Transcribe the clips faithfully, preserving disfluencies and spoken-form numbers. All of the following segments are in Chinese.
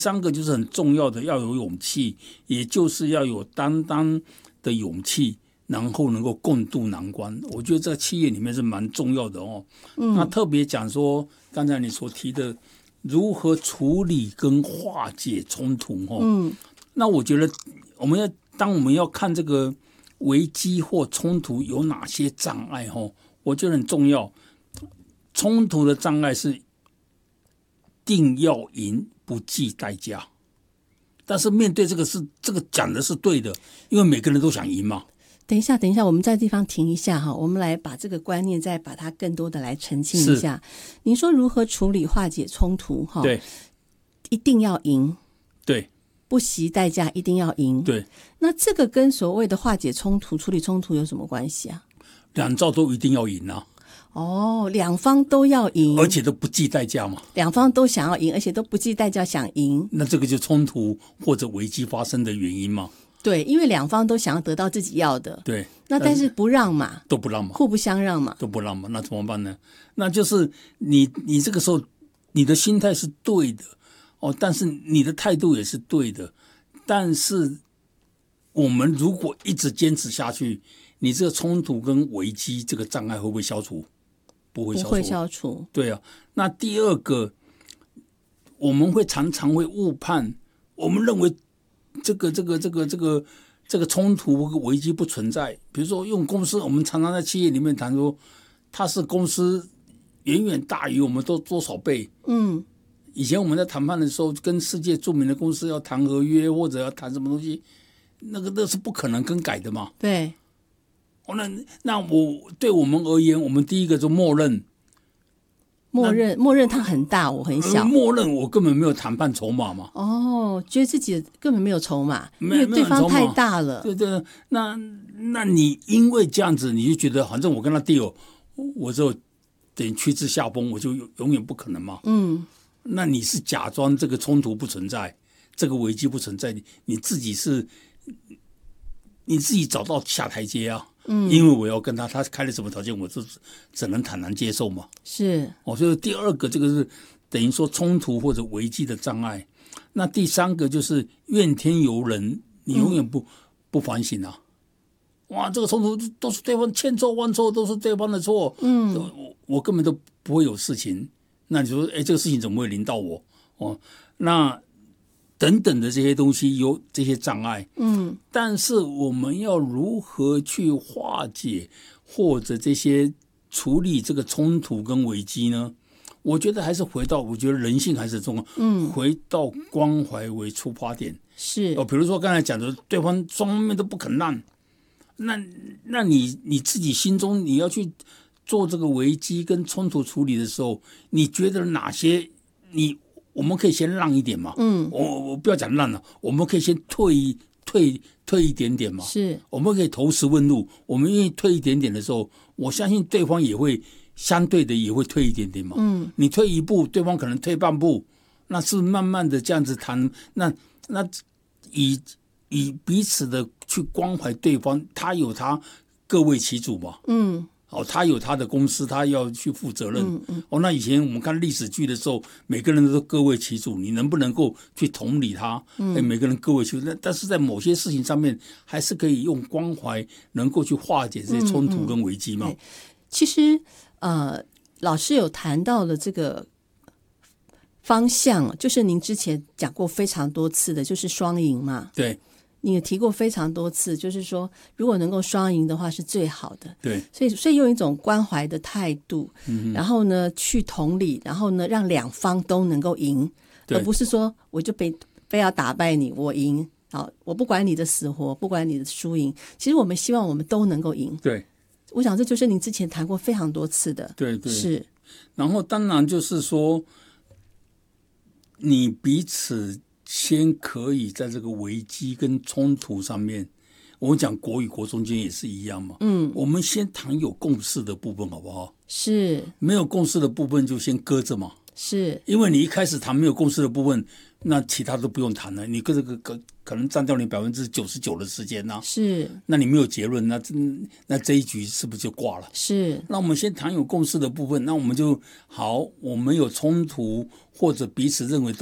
三个就是很重要的，要有勇气，也就是要有担当的勇气，然后能够共度难关。我觉得这企业里面是蛮重要的哦。嗯、那特别讲说，刚才你所提的如何处理跟化解冲突哦。嗯，那我觉得我们要当我们要看这个危机或冲突有哪些障碍哦，我觉得很重要。冲突的障碍是定要赢，不计代价。但是面对这个是这个讲的是对的，因为每个人都想赢嘛。 等一下，等一下，我们在地方停一下哈，我们来把这个观念再把它更多的来澄清一下。您说如何处理化解冲突哈？ 对， 一定要赢。 对， 不惜代价一定要赢。 对， 那这个跟所谓的化解冲突、处理冲突有什么关系啊？ 两造都一定要赢啊。 哦，两方都要赢， 而且都不计代价嘛。 两方都想要赢，而且都不计代价想赢， 那这个就冲突或者危机发生的原因嘛。 对，因为两方都想要得到自己要的。 对， 那但是不让嘛， 都不让嘛， 互不相让嘛， 都不让嘛，那怎么办呢？那就是你你这个时候你的心态是对的哦，但是你的态度也是对的，但是我们如果一直坚持下去，你这个冲突跟危机这个障碍会不会消除？不会消除。 不会消除。 对啊，那第二个，我们会常常会误判，我们认为这个这个这个这个这个冲突和危机不存在。比如说用公司，我们常常在企业里面谈说，它是公司远远大于我们多多少倍。嗯，以前我们在谈判的时候，跟世界著名的公司要谈合约或者要谈什么东西，那个那是不可能更改的嘛。 对。 哦，那那我对我们而言，我们第一个就默认， 默认默认它很大，我很小， 默认我根本没有谈判筹码嘛。 哦，觉得自己根本没有筹码，因为对方太大了。 对对，那那你因为这样子，你就觉得反正我跟他 deal， 我就等于屈至下风，我就永远不可能嘛。嗯，那你是假装这个冲突不存在，这个危机不存在，你你自己是你自己找到下台阶啊。嗯，因为我要跟他，他开了什么条件，我就只能坦然接受嘛。 是， 哦，所以第二个这个是等于说冲突或者危机的障碍。那第三个就是怨天尤人，你永远不、嗯、不反省啊！哇，这个冲突都是对方千错万错，都是对方的错。嗯，我我根本都不会有事情。那你说，哎，这个事情怎么会临到我？哦，那。等等的这些东西有这些障碍，嗯，但是我们要如何去化解或者这些处理这个冲突跟危机呢？我觉得还是回到，我觉得人性还是重要，嗯，回到关怀为出发点， 是哦，比如说刚才讲的，对方双方面都不肯让，那那你你自己心中你要去做这个危机跟冲突处理的时候，你觉得哪些你？我们可以先让一点嘛，嗯，我我不要讲让了，我们可以先退退退一点点嘛， 是， 我们可以投石问路，我们愿意退一点点的时候，我相信对方也会相对的也会退一点点嘛，嗯，你退一步，对方可能退半步，那是慢慢的这样子谈，那那以以彼此的去关怀对方，他有他各为其主嘛，嗯。哦，他有他的公司，他要去负责任。嗯嗯、哦，那以前我们看历史剧的时候，每个人都各为其主，你能不能够去同理他？嗯，每个人各为其主，但是在某些事情上面，还是可以用关怀，能够去化解这些冲突跟危机嘛。嗯嗯、 其实，呃，老师有谈到了这个方向，就是您之前讲过非常多次的，就是双赢嘛。 对。 你也提过非常多次，就是说如果能够双赢的话是最好的。 对， 所以所以用一种关怀的态度，嗯、然后呢去同理，然后呢让两方都能够赢，而不是说我就非非要打败你，我赢，好，我不管你的死活，不管你的输赢。其实我们希望我们都能够赢。 对， 我想这就是您之前谈过非常多次的。 对对， 是。 然后当然就是说，你彼此。先可以在这个危机跟冲突上面，我们讲国与国中间也是一样嘛。嗯，我们先谈有共识的部分好不好？ 是。 没有共识的部分就先搁着嘛。 是。 因为你一开始谈没有共识的部分，那其他都不用谈了，你跟这个可可能占掉你百分之九十九的时间呐、啊。 是。那你没有结论，那那这一局是不是就挂了？ 是。 那我们先谈有共识的部分，那我们就好，我们有冲突或者彼此认为都。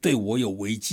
对我有危机。